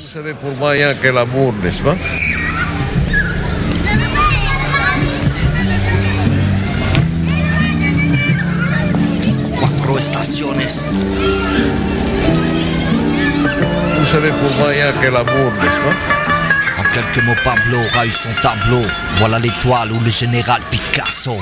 savez, pour moi, il n'y a que l'amour, n'est-ce pas? Cuatro estaciones. Vous savez, pour moi, il n'y a que l'amour, n'est-ce pas? En quelques mots, Pablo aura eu son tableau. Voilà l'étoile ou le général Picasso.